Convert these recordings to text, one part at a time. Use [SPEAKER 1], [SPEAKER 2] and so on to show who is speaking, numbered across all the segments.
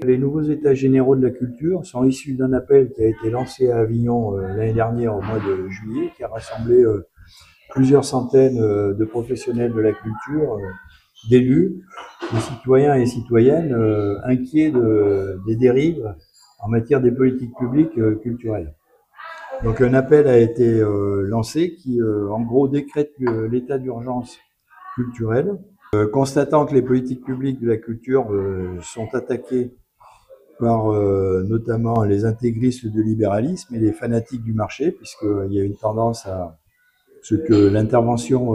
[SPEAKER 1] Les nouveaux états généraux de la culture sont issus d'un appel qui a été lancé à Avignon l'année dernière au mois de juillet, qui a rassemblé plusieurs centaines de professionnels de la culture, d'élus, de citoyens et citoyennes inquiets des dérives en matière des politiques publiques culturelles. Donc un appel a été lancé qui en gros décrète l'état d'urgence culturelle, constatant que les politiques publiques de la culture sont attaquées par notamment les intégristes du libéralisme et les fanatiques du marché, puisqu'il y a une tendance à ce que l'intervention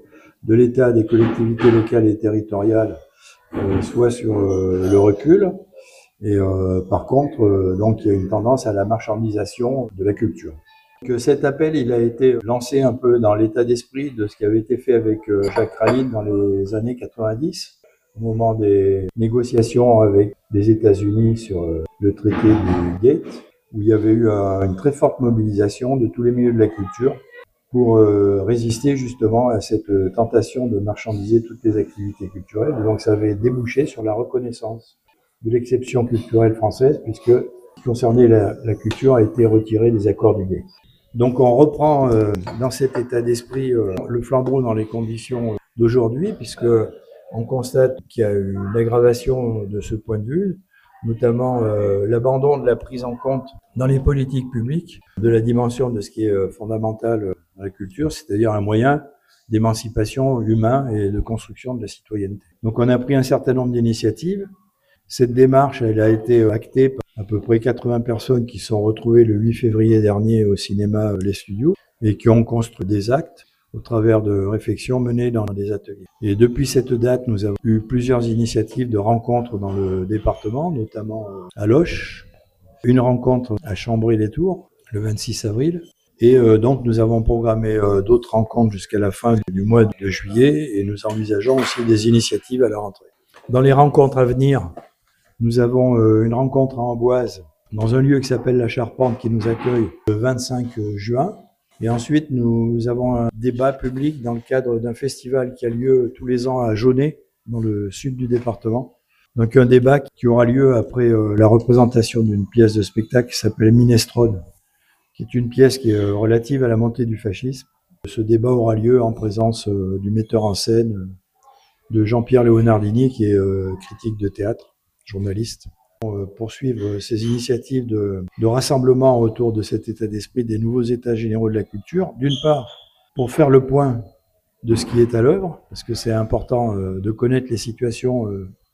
[SPEAKER 1] de l'État, des collectivités locales et territoriales soit sur le recul. Et par contre, donc il y a une tendance à la marchandisation de la culture. Donc, cet appel, il a été lancé un peu dans l'état d'esprit de ce qui avait été fait avec Jacques Raïd dans les années 90, au moment des négociations avec les États-Unis sur le traité du GATE, où il y avait eu une très forte mobilisation de tous les milieux de la culture pour résister justement à cette tentation de marchandiser toutes les activités culturelles. Et donc ça avait débouché sur la reconnaissance de l'exception culturelle française, puisque ce qui concernait la culture a été retiré des accords du GATE. Donc on reprend dans cet état d'esprit le flambeau dans les conditions d'aujourd'hui, puisque on constate qu'il y a une aggravation de ce point de vue, notamment l'abandon de la prise en compte dans les politiques publiques de la dimension de ce qui est fondamental dans la culture, c'est-à-dire un moyen d'émancipation humain et de construction de la citoyenneté. Donc on a pris un certain nombre d'initiatives. Cette démarche, elle a été actée par à peu près 80 personnes qui sont retrouvées le 8 février dernier au cinéma Les Studios et qui ont construit des actes au travers de réflexions menées dans des ateliers. Et depuis cette date, nous avons eu plusieurs initiatives de rencontres dans le département, notamment à Loches, une rencontre à Chambray-les-Tours le 26 avril. Et donc nous avons programmé d'autres rencontres jusqu'à la fin du mois de juillet et nous envisageons aussi des initiatives à la rentrée. Dans les rencontres à venir, nous avons une rencontre à Amboise dans un lieu qui s'appelle La Charpente qui nous accueille le 25 juin. Et ensuite, nous avons un débat public dans le cadre d'un festival qui a lieu tous les ans à Jaunet, dans le sud du département. Donc un débat qui aura lieu après la représentation d'une pièce de spectacle qui s'appelle Minestrone, qui est une pièce qui est relative à la montée du fascisme. Ce débat aura lieu en présence du metteur en scène de Jean-Pierre Leonardini, qui est critique de théâtre, journaliste. Poursuivre ces initiatives de rassemblement autour de cet état d'esprit des nouveaux états généraux de la culture, d'une part pour faire le point de ce qui est à l'œuvre, parce que c'est important de connaître les situations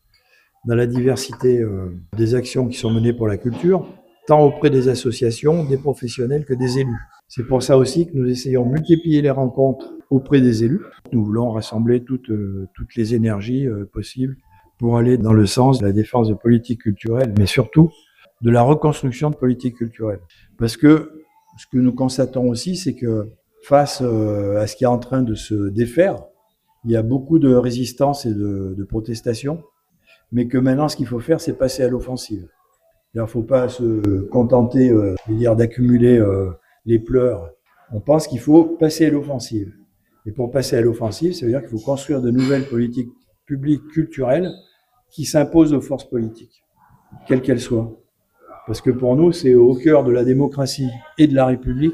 [SPEAKER 1] dans la diversité des actions qui sont menées pour la culture, tant auprès des associations, des professionnels que des élus. C'est pour ça aussi que nous essayons de multiplier les rencontres auprès des élus. Nous voulons rassembler toutes les énergies possibles pour aller dans le sens de la défense de politiques culturelles, mais surtout de la reconstruction de politiques culturelles. Parce que ce que nous constatons aussi, c'est que face à ce qui est en train de se défaire, il y a beaucoup de résistance et de protestation, mais que maintenant ce qu'il faut faire, c'est passer à l'offensive. Il ne faut pas se contenter d'accumuler les pleurs. On pense qu'il faut passer à l'offensive. Et pour passer à l'offensive, ça veut dire qu'il faut construire de nouvelles politiques publiques culturelles qui s'imposent aux forces politiques, quelles qu'elles soient. Parce que pour nous, c'est au cœur de la démocratie et de la République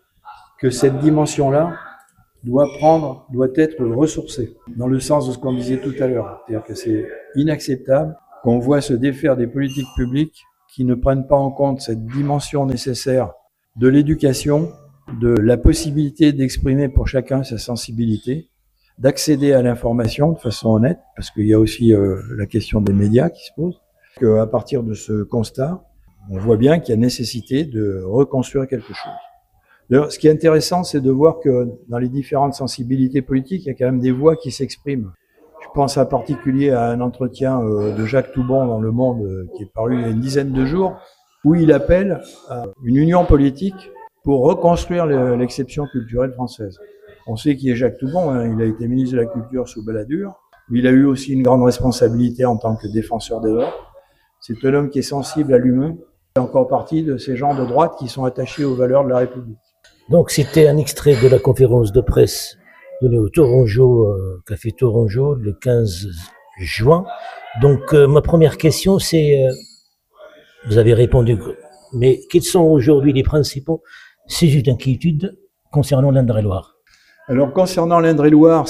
[SPEAKER 1] que cette dimension-là doit être ressourcée, dans le sens de ce qu'on disait tout à l'heure. C'est-à-dire que c'est inacceptable qu'on voit se défaire des politiques publiques qui ne prennent pas en compte cette dimension nécessaire de l'éducation, de la possibilité d'exprimer pour chacun sa sensibilité, d'accéder à l'information de façon honnête, parce qu'il y a aussi la question des médias qui se pose. À partir de ce constat, on voit bien qu'il y a nécessité de reconstruire quelque chose. D'ailleurs, ce qui est intéressant, c'est de voir que dans les différentes sensibilités politiques, il y a quand même des voix qui s'expriment. Je pense en particulier à un entretien de Jacques Toubon dans Le Monde, qui est paru il y a une dizaine de jours, où il appelle à une union politique pour reconstruire l'exception culturelle française. On sait qui est Jacques Toubon, hein, il a été ministre de la Culture sous Balladur, mais il a eu aussi une grande responsabilité en tant que défenseur des droits. C'est un homme qui est sensible à l'humain, il fait encore partie de ces gens de droite qui sont attachés aux valeurs de la République.
[SPEAKER 2] Donc c'était un extrait de la conférence de presse donnée au Tourangeau, Café Tourangeau, le 15 juin. Donc ma première question, c'est vous avez répondu. Mais quels sont aujourd'hui les principaux sujets d'inquiétude concernant l'Indre-et-Loire?
[SPEAKER 1] Alors concernant l'Indre-et-Loire,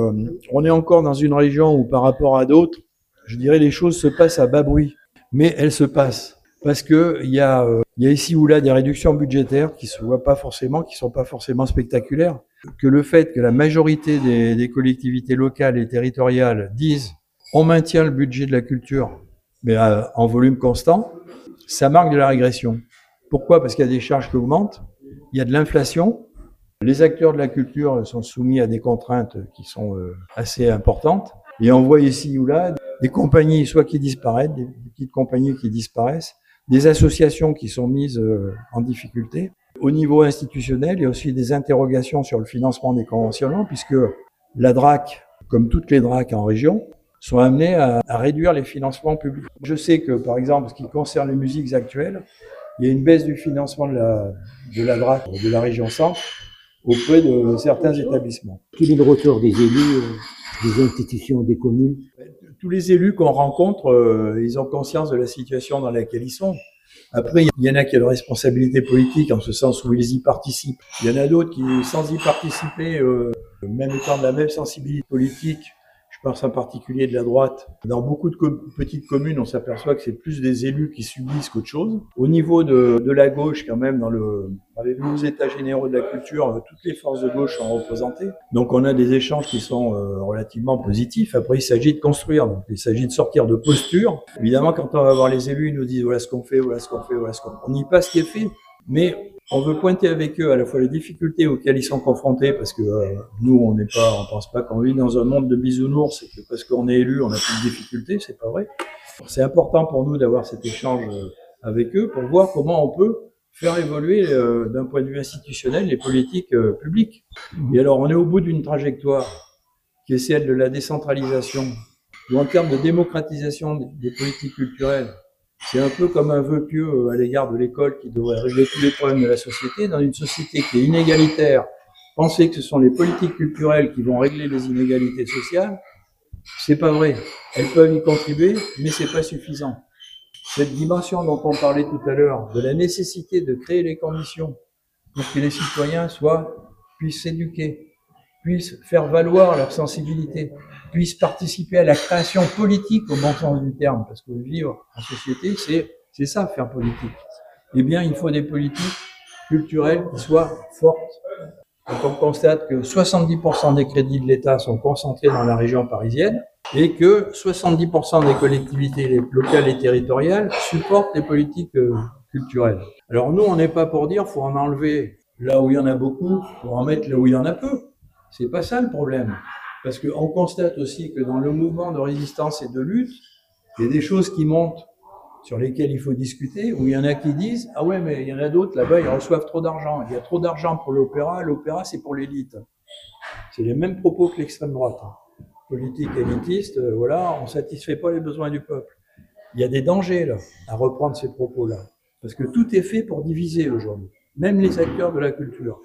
[SPEAKER 1] on est encore dans une région où par rapport à d'autres, je dirais les choses se passent à bas bruit, mais elles se passent parce que il y a ici ou là des réductions budgétaires qui se voient pas forcément, qui sont pas forcément spectaculaires, que le fait que la majorité des collectivités locales et territoriales disent on maintient le budget de la culture, mais en volume constant, ça marque de la régression. Pourquoi? Parce qu'il y a des charges qui augmentent, il y a de l'inflation. Les acteurs de la culture sont soumis à des contraintes qui sont assez importantes. Et on voit ici ou là des compagnies soit qui disparaissent, des petites compagnies qui disparaissent, des associations qui sont mises en difficulté. Au niveau institutionnel, il y a aussi des interrogations sur le financement des conventionnements, puisque la DRAC, comme toutes les DRAC en région, sont amenées à réduire les financements publics. Je sais que, par exemple, en ce qui concerne les musiques actuelles, il y a une baisse du financement de la DRAC, de la région centre, auprès de certains établissements.
[SPEAKER 2] Quel est le retour des élus, des institutions, des communes?
[SPEAKER 1] Tous les élus qu'on rencontre, ils ont conscience de la situation dans laquelle ils sont. Après, il y en a qui ont une responsabilité politique en ce sens où ils y participent. Il y en a d'autres qui, sans y participer, même étant de la même sensibilité politique, je pense en particulier de la droite, dans beaucoup de petites communes, on s'aperçoit que c'est plus des élus qui subissent qu'autre chose. Au niveau de la gauche, quand même, dans les nouveaux états généraux de la culture, toutes les forces de gauche sont représentées. Donc on a des échanges qui sont relativement positifs. Après, il s'agit de construire, donc il s'agit de sortir de posture. Évidemment, quand on va voir les élus, ils nous disent voilà ce qu'on fait, voilà ce qu'on fait, voilà ce qu'on fait. On n'y passe ce qui est fait, mais on veut pointer avec eux à la fois les difficultés auxquelles ils sont confrontés, parce que nous, on pense pas qu'on vit dans un monde de bisounours et que parce qu'on est élu, on a plus de difficultés, c'est pas vrai. C'est important pour nous d'avoir cet échange avec eux pour voir comment on peut faire évoluer d'un point de vue institutionnel les politiques publiques. Et alors, on est au bout d'une trajectoire qui est celle de la décentralisation, ou en termes de démocratisation des politiques culturelles. C'est un peu comme un vœu pieux à l'égard de l'école qui devrait régler tous les problèmes de la société. Dans une société qui est inégalitaire, penser que ce sont les politiques culturelles qui vont régler les inégalités sociales, c'est pas vrai. Elles peuvent y contribuer, mais c'est pas suffisant. Cette dimension dont on parlait tout à l'heure, de la nécessité de créer les conditions pour que les citoyens puissent s'éduquer, puissent faire valoir leur sensibilité, puissent participer à la création politique au bon sens du terme, parce que vivre en société, c'est ça, faire politique. Eh bien, il faut des politiques culturelles qui soient fortes. Donc, on constate que 70% des crédits de l'État sont concentrés dans la région parisienne et que 70% des collectivités locales et territoriales supportent les politiques culturelles. Alors nous, on n'est pas pour dire faut en enlever là où il y en a beaucoup pour en mettre là où il y en a peu. C'est pas ça le problème. Parce qu'on constate aussi que dans le mouvement de résistance et de lutte, il y a des choses qui montent sur lesquelles il faut discuter, où il y en a qui disent « Ah ouais, mais il y en a d'autres, là-bas, ils reçoivent trop d'argent. Il y a trop d'argent pour l'opéra c'est pour l'élite. » C'est les mêmes propos que l'extrême droite. Politique élitiste, voilà, on ne satisfait pas les besoins du peuple. Il y a des dangers, là, à reprendre ces propos-là. Parce que tout est fait pour diviser aujourd'hui, même les acteurs de la culture.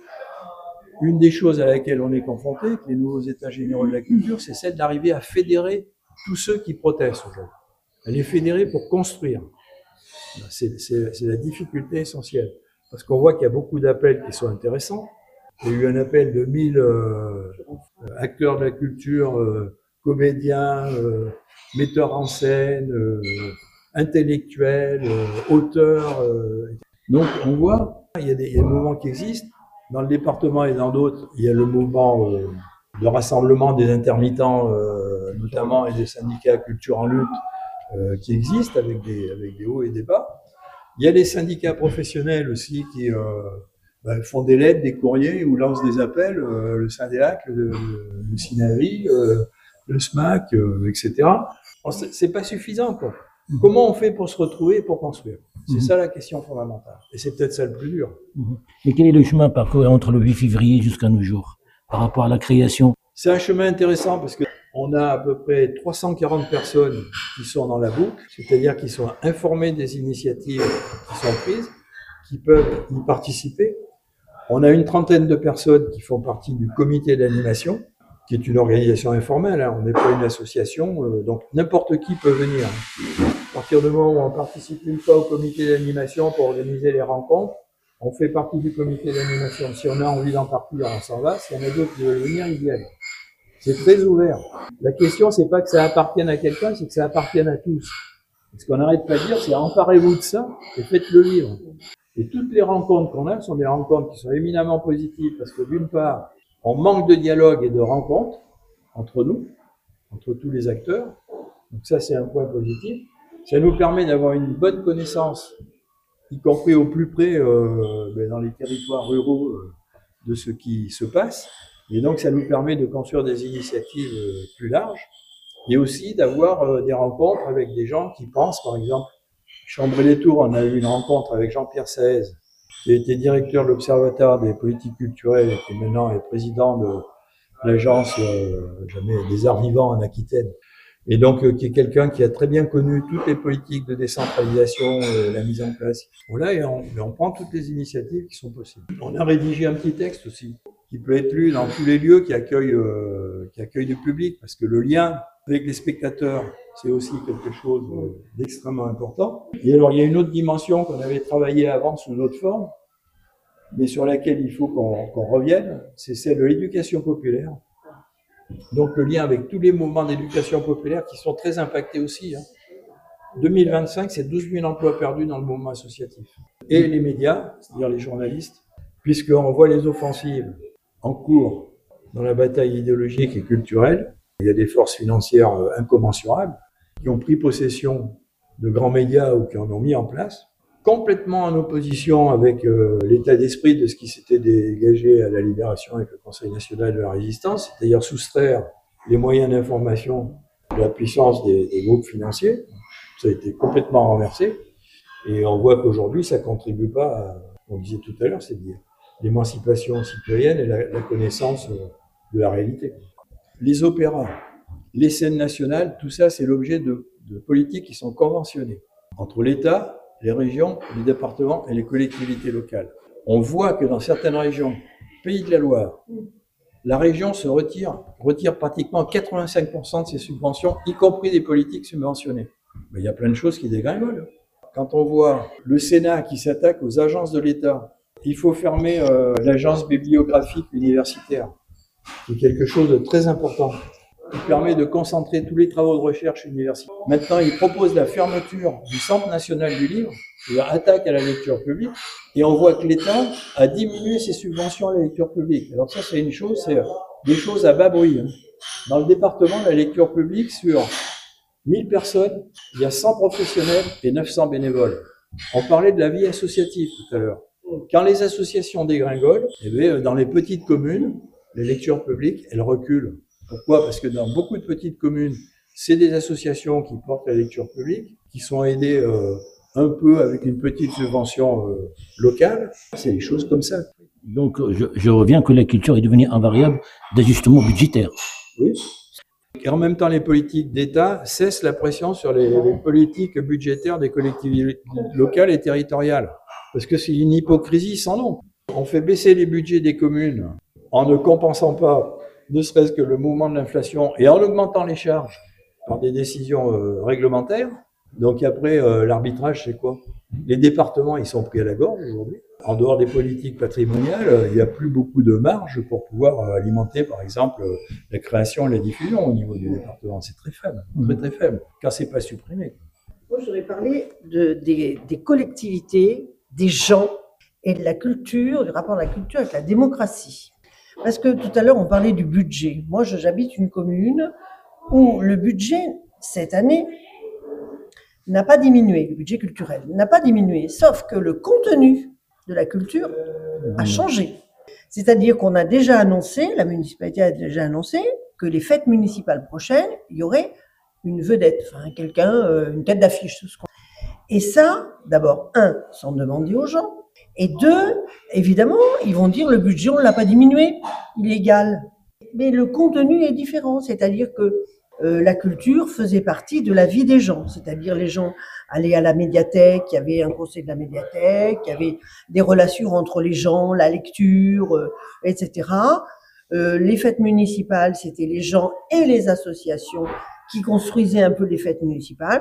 [SPEAKER 1] Une des choses à laquelle on est confronté, avec les nouveaux états généraux de la culture, c'est celle d'arriver à fédérer tous ceux qui protestent aujourd'hui. À les fédérer pour construire. C'est la difficulté essentielle. Parce qu'on voit qu'il y a beaucoup d'appels qui sont intéressants. Il y a eu un appel de 1000 acteurs de la culture, comédiens, metteurs en scène, intellectuels, auteurs. Donc on voit, il y a des mouvements qui existent. Dans le département et dans d'autres, il y a le mouvement de rassemblement des intermittents, notamment, et des syndicats culture en lutte qui existent avec des hauts et des bas. Il y a les syndicats professionnels aussi qui font des lettres, des courriers ou lancent des appels, le Syndeac, le Synavi, le SMAC, etc. Bon, c'est pas suffisant, quoi. Comment on fait pour se retrouver et pour construire? C'est ça la question fondamentale. Et c'est peut-être ça le plus dur.
[SPEAKER 2] Et quel est le chemin parcouru entre le 8 février jusqu'à nos jours par rapport à la création?
[SPEAKER 1] C'est un chemin intéressant parce qu'on a à peu près 340 personnes qui sont dans la boucle, c'est-à-dire qui sont informées des initiatives qui sont prises, qui peuvent y participer. On a une trentaine de personnes qui font partie du comité d'animation, qui est une organisation informelle, hein. On n'est pas une association, donc n'importe qui peut venir. partir du moment où on participe une fois au comité d'animation pour organiser les rencontres, on fait partie du comité d'animation. Si on a envie d'en partir, on s'en va. Si on a d'autres qui veulent venir, ils viennent. C'est très ouvert. La question, c'est pas que ça appartienne à quelqu'un, c'est que ça appartienne à tous. Et ce qu'on n'arrête pas de dire, c'est emparez-vous de ça et faites-le vivre. Et toutes les rencontres qu'on a sont des rencontres qui sont éminemment positives parce que d'une part, on manque de dialogue et de rencontres entre nous, entre tous les acteurs. Donc ça, c'est un point positif. Ça nous permet d'avoir une bonne connaissance, y compris au plus près dans les territoires ruraux de ce qui se passe. Et donc, ça nous permet de construire des initiatives plus larges et aussi d'avoir des rencontres avec des gens qui pensent, par exemple, Chambray-les-Tours, on a eu une rencontre avec Jean-Pierre Saez, qui a été directeur de l'Observatoire des politiques culturelles et qui maintenant est président de l'agence des arts vivants en Aquitaine. Et donc, qui est quelqu'un qui a très bien connu toutes les politiques de décentralisation, la mise en place. Voilà, et on prend toutes les initiatives qui sont possibles. On a rédigé un petit texte aussi, qui peut être lu dans tous les lieux qui accueillent du public, parce que le lien avec les spectateurs, c'est aussi quelque chose d'extrêmement important. Et alors, il y a une autre dimension qu'on avait travaillée avant sous une autre forme, mais sur laquelle il faut qu'on revienne, c'est celle de l'éducation populaire. Donc, le lien avec tous les mouvements d'éducation populaire qui sont très impactés aussi. 2025, c'est 12 000 emplois perdus dans le mouvement associatif. Et les médias, c'est-à-dire les journalistes, puisqu'on voit les offensives en cours dans la bataille idéologique et culturelle. Il y a des forces financières incommensurables qui ont pris possession de grands médias ou qui en ont mis en place, complètement en opposition avec l'état d'esprit de ce qui s'était dégagé à la Libération avec le Conseil national de la résistance, c'est-à-dire soustraire les moyens d'information de la puissance des groupes financiers. Ça a été complètement renversé et on voit qu'aujourd'hui ça contribue pas à, on disait tout à l'heure, c'est dire l'émancipation citoyenne et la connaissance de la réalité. Les opéras, les scènes nationales, tout ça c'est l'objet de politiques qui sont conventionnées entre l'État, les régions, les départements et les collectivités locales. On voit que dans certaines régions, Pays de la Loire, la région se retire pratiquement 85% de ses subventions, y compris des politiques subventionnées. Mais il y a plein de choses qui dégringolent. Quand on voit le Sénat qui s'attaque aux agences de l'État, il faut fermer l'agence bibliographique universitaire, qui est quelque chose de très important, qui permet de concentrer tous les travaux de recherche universitaire. Maintenant, il propose la fermeture du Centre national du livre, c'est-à-dire attaque à la lecture publique, et on voit que l'État a diminué ses subventions à la lecture publique. Alors ça, c'est une chose, c'est des choses à bas bruit. Dans le département, la lecture publique, sur 1000 personnes, il y a 100 professionnels et 900 bénévoles. On parlait de la vie associative tout à l'heure. Quand les associations dégringolent, eh bien, dans les petites communes, les lectures publiques, elles reculent. Pourquoi ? Parce que dans beaucoup de petites communes, c'est des associations qui portent la lecture publique, qui sont aidées un peu avec une petite subvention locale. C'est des choses comme ça.
[SPEAKER 2] Donc, je reviens que la culture est devenue un variable d'ajustement budgétaire.
[SPEAKER 1] Oui. Et en même temps, les politiques d'État cessent la pression sur les politiques budgétaires des collectivités locales et territoriales. Parce que c'est une hypocrisie sans nom. On fait baisser les budgets des communes en ne compensant pas ne serait-ce que le mouvement de l'inflation et en augmentant les charges par des décisions réglementaires. Donc après, l'arbitrage, c'est quoi ? Les départements, ils sont pris à la gorge aujourd'hui. En dehors des politiques patrimoniales, il n'y a plus beaucoup de marge pour pouvoir alimenter, par exemple, la création et la diffusion au niveau du département. C'est très faible, très très faible, quand c'est pas supprimé.
[SPEAKER 3] Moi, je voudrais parler des collectivités, des gens et de la culture, du rapport de la culture avec la démocratie. Parce que tout à l'heure, on parlait du budget. Moi, j'habite une commune où le budget, cette année, n'a pas diminué, le budget culturel n'a pas diminué, sauf que le contenu de la culture a changé. C'est-à-dire qu'on a déjà annoncé, la municipalité a déjà annoncé que les fêtes municipales prochaines, il y aurait une vedette, enfin quelqu'un, une tête d'affiche. Et ça, d'abord, sans demander aux gens, et deux, évidemment, ils vont dire le budget, on ne l'a pas diminué, il est égal. Mais le contenu est différent, c'est-à-dire que la culture faisait partie de la vie des gens, c'est-à-dire les gens allaient à la médiathèque, il y avait un conseil de la médiathèque, il y avait des relations entre les gens, la lecture, etc. Les fêtes municipales, c'était les gens et les associations qui construisaient un peu les fêtes municipales.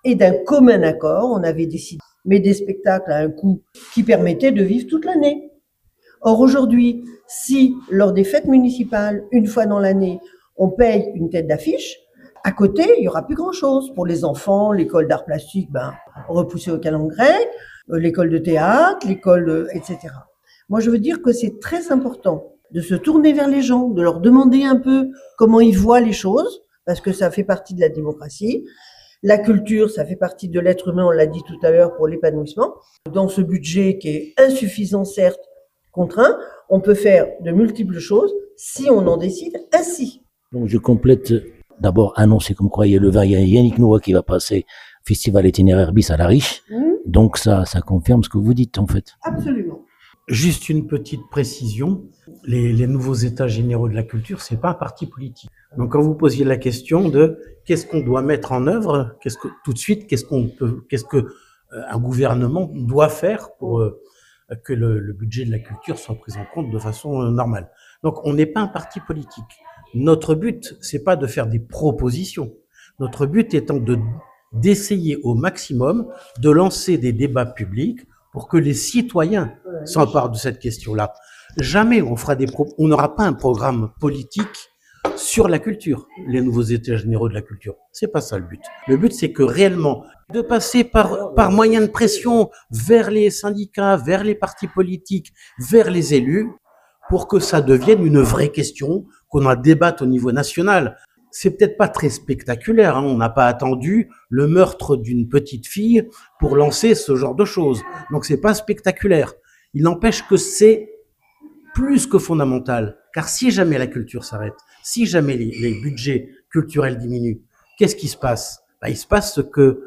[SPEAKER 3] Et d'un commun accord, on avait décidé de mettre des spectacles à un coût qui permettait de vivre toute l'année. Or aujourd'hui, si lors des fêtes municipales, une fois dans l'année, on paye une tête d'affiche, à côté, il n'y aura plus grand-chose. Pour les enfants, l'école d'art plastique, repoussée au canon grec, l'école de théâtre, etc. Moi, je veux dire que c'est très important de se tourner vers les gens, de leur demander un peu comment ils voient les choses, parce que ça fait partie de la démocratie. La culture, ça fait partie de l'être humain, on l'a dit tout à l'heure, pour l'épanouissement. Dans ce budget qui est insuffisant, certes, contraint, on peut faire de multiples choses si on en décide ainsi.
[SPEAKER 2] Donc je complète, d'abord annoncer comme quoi il y a le variant Yannick Noah qui va passer Festival itinéraire bis à la Riche. Donc ça confirme ce que vous dites en fait.
[SPEAKER 3] Absolument.
[SPEAKER 4] Juste une petite précision, les nouveaux états généraux de la culture, c'est pas un parti politique. Donc quand vous posiez la question de qu'est-ce qu'on doit mettre en œuvre, qu'est-ce que un gouvernement doit faire pour que le budget de la culture soit pris en compte de façon normale. Donc on n'est pas un parti politique. Notre but, c'est pas de faire des propositions. Notre but étant d'essayer au maximum de lancer des débats publics pour que les citoyens s'emparent de cette question-là. Jamais on n'aura pas un programme politique sur la culture, les nouveaux états généraux de la culture. C'est pas ça le but. Le but, c'est que réellement, de passer par moyen de pression vers les syndicats, vers les partis politiques, vers les élus, pour que ça devienne une vraie question, qu'on en débatte au niveau national. C'est peut-être pas très spectaculaire, hein. On n'a pas attendu le meurtre d'une petite fille pour lancer ce genre de choses. Donc c'est pas spectaculaire. Il n'empêche que c'est plus que fondamental. Car si jamais la culture s'arrête, si jamais les budgets culturels diminuent, qu'est-ce qui se passe? Il se passe ce que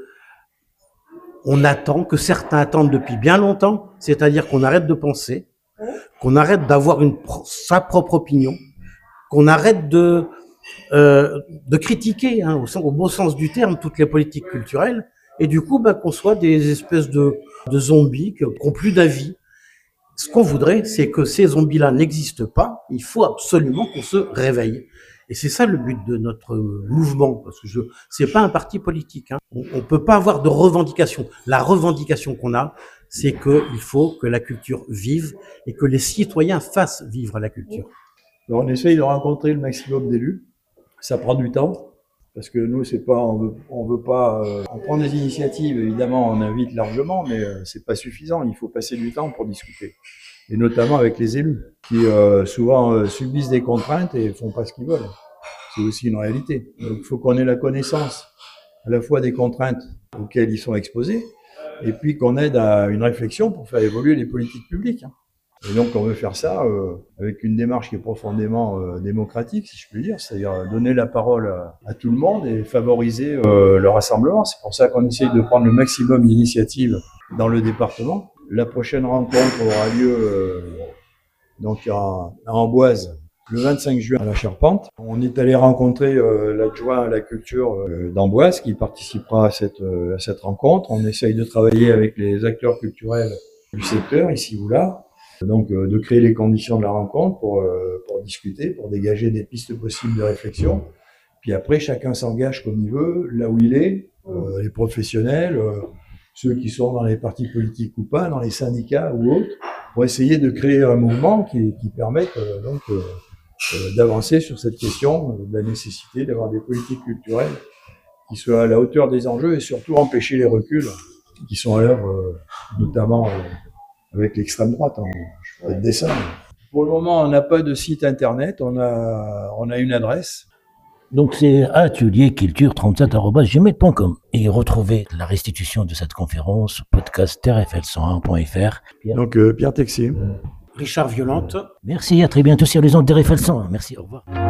[SPEAKER 4] que certains attendent depuis bien longtemps, c'est-à-dire qu'on arrête de penser, qu'on arrête d'avoir sa propre opinion, qu'on arrête de critiquer, hein, au bon sens du terme, toutes les politiques culturelles, et du coup, qu'on soit des espèces de zombies qui n'ont plus d'avis. Ce qu'on voudrait, c'est que ces zombies-là n'existent pas. Il faut absolument qu'on se réveille. Et c'est ça le but de notre mouvement, parce que c'est pas un parti politique, hein. On peut pas avoir de revendication. La revendication qu'on a, c'est qu'il faut que la culture vive et que les citoyens fassent vivre la culture.
[SPEAKER 1] Alors on essaye de rencontrer le maximum d'élus. Ça prend du temps, parce que nous, on veut pas, on prend des initiatives, évidemment, on invite largement, mais c'est pas suffisant. Il faut passer du temps pour discuter. Et notamment avec les élus, qui souvent subissent des contraintes et font pas ce qu'ils veulent. C'est aussi une réalité. Donc il faut qu'on ait la connaissance à la fois des contraintes auxquelles ils sont exposés, et puis qu'on aide à une réflexion pour faire évoluer les politiques publiques, hein. Et donc on veut faire ça avec une démarche qui est profondément démocratique, si je puis dire, c'est-à-dire donner la parole à tout le monde et favoriser le rassemblement. C'est pour ça qu'on essaye de prendre le maximum d'initiatives dans le département. La prochaine rencontre aura lieu donc à Amboise le 25 juin à la Charpente. On est allé rencontrer l'adjoint à la culture d'Amboise qui participera à cette rencontre. On essaye de travailler avec les acteurs culturels du secteur, ici ou là. Donc de créer les conditions de la rencontre pour discuter, pour dégager des pistes possibles de réflexion. Puis après, chacun s'engage comme il veut, là où il est, les professionnels, ceux qui sont dans les partis politiques ou pas, dans les syndicats ou autres, pour essayer de créer un mouvement qui permette d'avancer sur cette question de la nécessité d'avoir des politiques culturelles qui soient à la hauteur des enjeux et surtout empêcher les reculs qui sont à l'œuvre, notamment avec l'extrême droite, hein. Je ferai le dessin. Pour le moment, on n'a pas de site internet, on a une adresse.
[SPEAKER 2] Donc c'est atelierculture37@gmail.com. Et retrouvez la restitution de cette conférence, podcast rfl101.fr.
[SPEAKER 1] Donc Pierre Texier.
[SPEAKER 4] Richard Violante.
[SPEAKER 2] Merci, à très bientôt sur les ondes de RFL 101. Merci, au revoir.